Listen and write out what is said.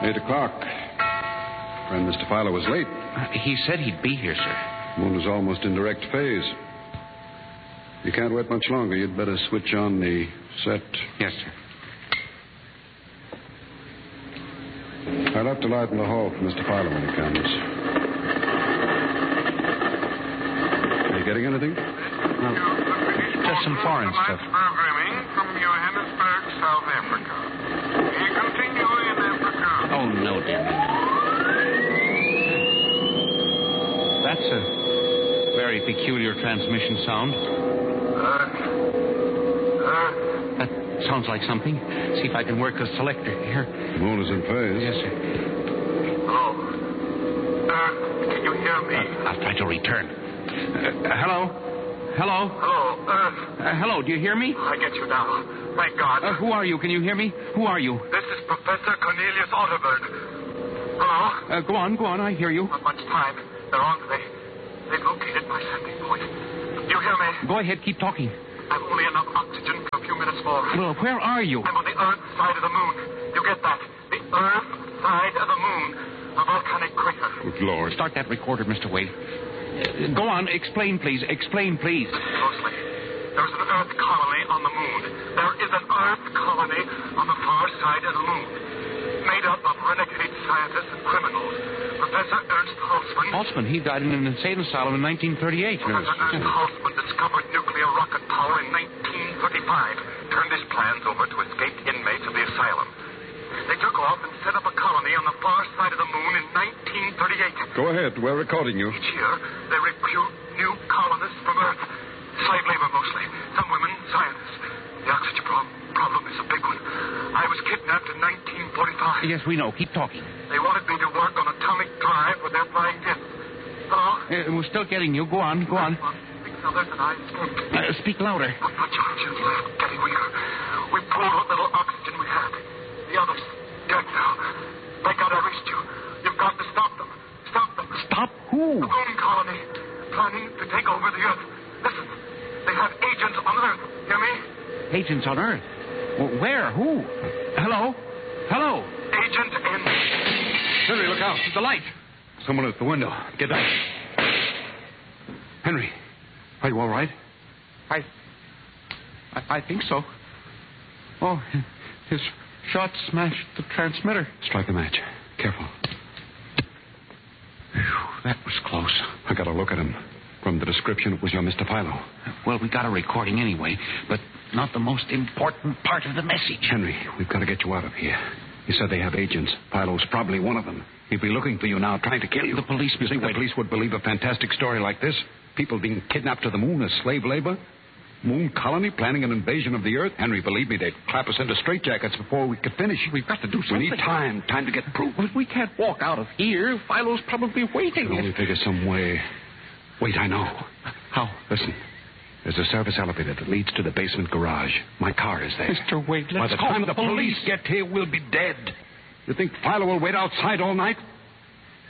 8 o'clock. Friend Mr. Filer was late. He said he'd be here, sir. Moon is almost in direct phase. You can't wait much longer. You'd better switch on the set. Yes, sir. I'll have to lighten the hall for Mr. Filer when he comes. Are you getting anything? No. Just some foreign stuff. Programming from Johannesburg, South Africa. We continue in Africa. Oh, no, Danny. That's a very peculiar transmission sound. That sounds like something. See if I can work the selector here. The moon is in phase. Yes, sir. Hello. Can you hear me? I'll try to return. Hello? Hello? Hello, Hello, do you hear me? I get you now. Thank God. Who are you? Can you hear me? Who are you? This is Professor Cornelius Otterberg. Hello? Go on, I hear you. Not much time. They're on. They've located my sending point. Do you hear me? Go ahead, keep talking. I've only enough oxygen for a few minutes more. Well, where are you? I'm on the Earth side of the moon. You get that? The Earth side of the moon. A volcanic crater. Good Lord. Start that recorder, Mr. Wade. Go on, explain, please. Explain, please. Closely. There's an Earth colony on the moon. There is an Earth colony on the far side of the moon. Made up of renegade scientists and criminals. Professor Ernst Halsman. Halsman, he died in an insane asylum in 1938. Professor Ernst Halsman discovered nuclear rocket power in 1935. Turned his plans over to escaped inmates of the asylum. They took off and set up a colony on the far side of the moon in 1938. Go ahead. We're recording you. Each year, they recruit new colonists from Earth. Slave labor mostly. Some women, scientists. The oxygen problem is a big one. I was kidnapped in 1945. Yes, we know. Keep talking. They wanted me to work on atomic drive with their flying discs. Hello? We're still getting you. Go on. 6 others and I escaped. Speak louder. Not much oxygen left. Getting weaker. We pulled what little oxygen we had. The others dead now. Thank God I reached you. You've got to stop them. Stop them. Stop who? The moon colony. Planning to take over the Earth. Listen. They have agents on Earth. Hear me? Agents on Earth? Where? Who? Hello? Hello? Agent in... Henry, look out. The light. Someone at the window. Get down. Henry, are you all right? I think so. Oh, his shot smashed the transmitter. Strike a match. Careful. Whew, that was close. I got a look at him. From the description, it was your Mr. Philo. Well, we got a recording anyway, but not the most important part of the message. Henry, we've got to get you out of here. You said they have agents. Philo's probably one of them. He'd be looking for you now, trying to kill you. The police... You think the police would believe a fantastic story like this? People being kidnapped to the moon as slave labor? Moon colony planning an invasion of the Earth? Henry, believe me, they'd clap us into straitjackets before we could finish. We've got to do something. We need time to get proof. But we can't walk out of here. Philo's probably waiting. We can only figure some way. Wait, I know. How? Listen. There's a service elevator that leads to the basement garage. My car is there. Mr. Wade, let's By the call time the police get here, we'll be dead. You think Philo will wait outside all night?